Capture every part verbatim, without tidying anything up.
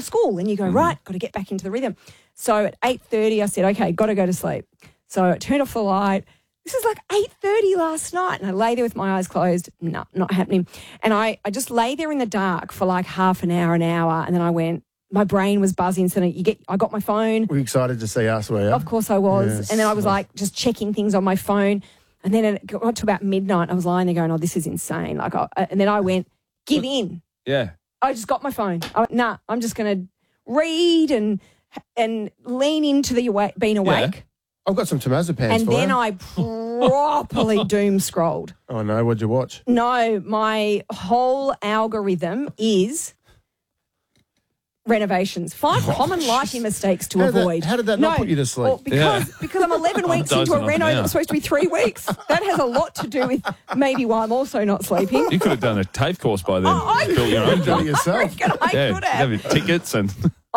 school. And you go, right, got to get back into the rhythm. So at eight thirty, I said, okay, got to go to sleep. So I turned off the light. This is like eight thirty last night. And I lay there with my eyes closed. No, not happening. And I, I just lay there in the dark for like half an hour, an hour. And then I went, my brain was buzzing. So you get, I got my phone. Were you excited to see us, were you? Of course I was. Yes. And then I was like just checking things on my phone. And then it got to about midnight. I was lying there going, oh, this is insane. Like, I, and then I went, give in. Yeah. I just got my phone. I went, nah, I'm just going to read and and lean into the awa- being awake. Yeah. I've got some Tomazza pants And for then you. I properly doom scrolled. Oh, no. What'd you watch? No, my whole algorithm is renovations. Five common lighting mistakes to How did that- avoid. how did that not put you to sleep? Well, because, Yeah. because I'm eleven I'm weeks into dozing a off reno now. that was supposed to be three weeks. That has a lot to do with maybe why I'm also not sleeping. You could have done a TAFE course by then. Oh, I Built your own Do it job. yourself. reckon I Yeah, could you have. have your tickets and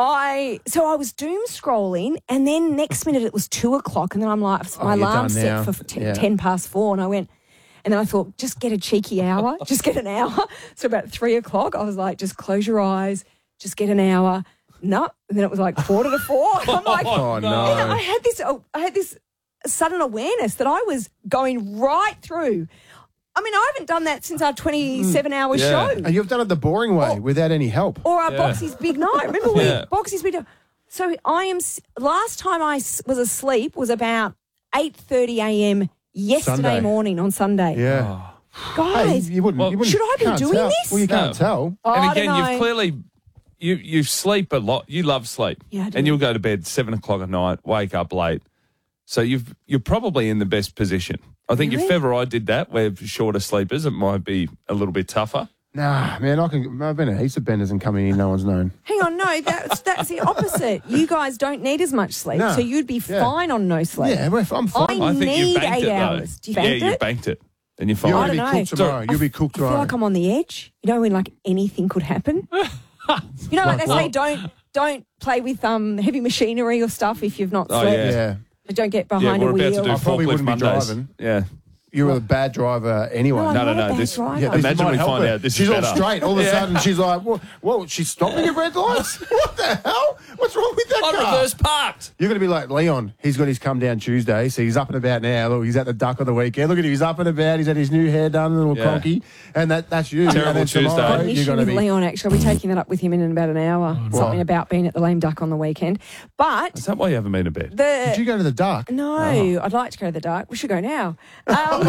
I so I was doom scrolling, and then next minute it was two o'clock, and then I'm like, my Oh, you're alarm done set now. for t- Yeah. ten past four, and I went, and then I thought, just get a cheeky hour, just get an hour. So about three o'clock, I was like, just close your eyes, just get an hour. No, and then it was like quarter to four. I'm like, Oh, no. and I had this, oh, I had this sudden awareness that I was going right through. I mean, I haven't done that since our twenty-seven hour Yeah. show. And you've done it the boring way Oh. without any help. Or our Yeah. Boxy's Big Night. Remember we Yeah. Boxy's Big Night. So I am, s- last time I s- was asleep was about eight thirty a.m. yesterday Sunday. morning on Sunday. Yeah. Hey, Guys, you wouldn't, Well, you wouldn't, should I be can't doing tell. this? Well, you can't No. tell. oh, and I again, don't know. you've clearly you you sleep a lot. You love sleep, Yeah, I do. and you'll go to bed seven o'clock at night, wake up late. So you've you're probably in the best position. I think Really? if ever I did that, we're shorter sleepers, it might be a little bit tougher. Nah, man, I can, I've been at heaps of benders and coming in, no one's known. Hang on, no, that's, that's the opposite. You guys don't need as much sleep, No. so you'd be Yeah. fine on no sleep. Yeah, well, I'm fine. I I think you need banked eight it, though. hours. Do you yeah, banked you it? banked it, and you're You're fine. going I to be don't cooked know. tomorrow. You'll be cooked I feel tomorrow. like I'm on the edge. You know, when like anything could happen. You know, like they say, don't don't play with um heavy machinery or stuff if you've not Oh, slept. yeah. yeah. Don't get Yeah, behind we're a about wheel. to do I probably forklift wouldn't be Mondays. driving. Yeah. You were a bad driver anyway. No, I'm No, no, not a no. bad This, driver. Yeah, this imagine might we help find her. out this she's is all better. straight. All of a Yeah. sudden, she's like, "Whoa, whoa she's stopping at red lights? What the hell? What's wrong with that I car?" reverse parked. You're going to be like, Leon, he's got his come down Tuesday, so he's up and about now. Look, he's at the duck on the weekend. Look at him, he's up and about. He's had his new hair done, a little Yeah. cronky. And that, that's you. Terrible and then tomorrow, Tuesday. Got an You're issue going to with be... Leon, actually. I'll be taking that up with him in about an hour. Something Why? about being at the lame duck on the weekend. But Is that why you haven't been to bed? the Did you go to the duck? no, I'd like to go to the dark. We should go now. Um,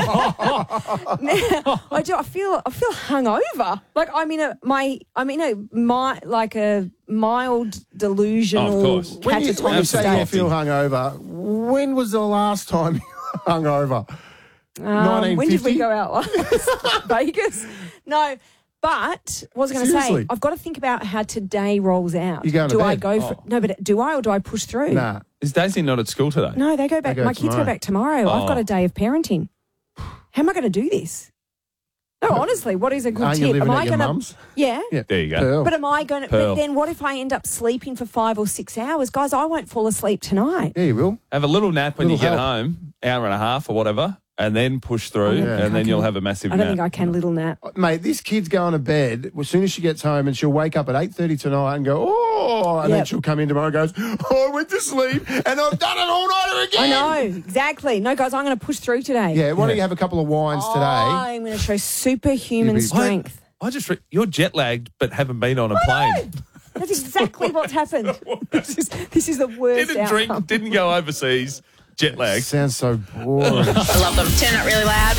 now, I do. I feel. I feel hungover. Like I'm in a my. I'm in a my like a mild delusional Oh, of course. When you, when you catatonic say you state. feel hungover, when was the last time you were hungover? Um, when did we nineteen fifty? go out last? Vegas? No. But what was I going to say? Seriously? I've got to think about how today rolls out. You going to do I bed? go for no? But do I or do I push through? Nah. Is Daisy not at school today? No, they go back. go my kids go tomorrow. back tomorrow. I've got Oh. a day of parenting. How am I going to do this? No, honestly, what is a good Aren't you tip? living am at I your gonna? mum's? Yeah. Yeah. There you go. Pearl. But am I going to? Pearl. But then what if I end up sleeping for five or six hours, guys? I won't fall asleep tonight. Yeah, you will. Have a little nap when Little you get help. home, hour and a half or whatever, and then push through, Yeah. and I then can- you'll have a massive I don't nap. think I can little nap. Mate, this kid's going to bed as soon as she gets home and she'll wake up at eight thirty tonight and go, oh, and then Yep. she'll come in tomorrow and goes, oh, I went to sleep and I've done it all night I again. know exactly. No, guys, I'm going to push through today. Yeah, why don't you have a couple of wines today? I'm going to show superhuman You'll be- strength. I, I just re- you're jet lagged, but haven't been on a plane. That's exactly what's happened. This is, this is the worst Didn't outcome. drink, didn't go overseas. Jet lag. Sounds so boring. I love them. Turn it really loud.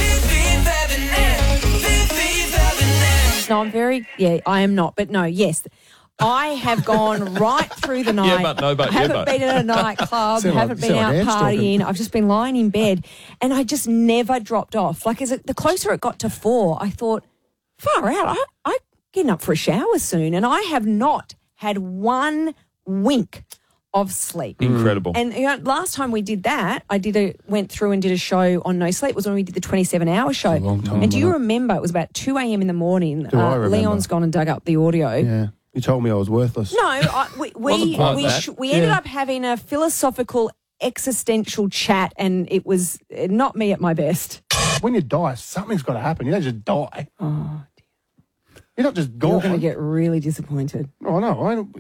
No, I'm very, yeah, I am not. But no, yes, I have gone right through the night. but, no, but, I yeah, haven't but. been at a nightclub, Sound like- haven't been sound like out Anne's partying. talking. I've just been lying in bed and I just never dropped off. Like, as it, the closer it got to four, I thought, far out, I, I'm getting up for a shower soon. And I have not had one wink of sleep. Incredible. And you know, last time we did that, I did a went through and did a show on No Sleep. Was when we did the twenty-seven hour show. long time, and do you wasn't remember? It was about two a.m. in the morning. Do I remember? Leon's gone and dug up the audio. Yeah, you told me I was worthless. No, I, we Wasn't we quite we, that. sh- we ended Yeah. up having a philosophical, existential chat, and it was uh, not me at my best. When you die, something's got to happen. You don't just die. Oh, You're not just you're gone. going to get really disappointed. Oh, no. I,